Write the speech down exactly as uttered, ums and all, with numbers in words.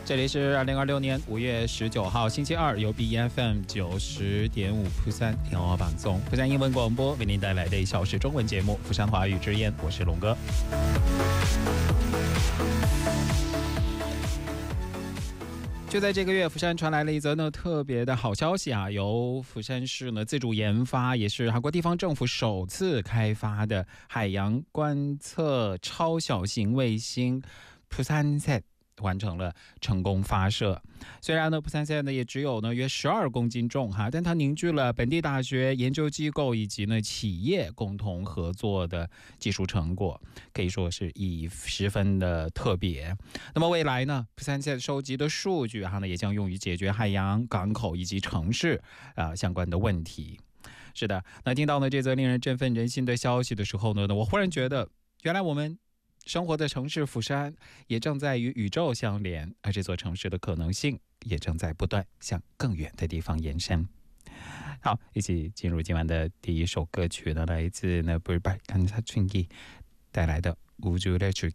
这里是二零二六年五月十九号星期二，由 B F M 九十点五釜山天华방송釜山英文广播为您带来的一小时中文节目《釜山华语之音》，我是龙哥。就在这个月，釜山传来了一则呢特别的好消息啊！由釜山市呢自主研发，也是韩国地方政府首次开发的海洋观测超小型卫星부산셋完成了成功发射。虽然呢부산셋呢也只有呢约十二公斤重哈，但它凝聚了本地大学、研究机构以及呢企业共同合作的技术成果，可以说是以十分的特别。那么未来呢부산셋收集的数据哈呢也将用于解决海洋、港口以及城市啊、呃、相关的问题。是的，那听到呢这则令人振奋人心的消息的时候呢，我忽然觉得原来我们生活的城市釜山也正在与宇宙相连，而这座城市的可能性也正在不断向更远的地方延伸。好，一起进入今晚的第一首歌曲呢，来自呢불발간사춘기带来的우주의 줄기。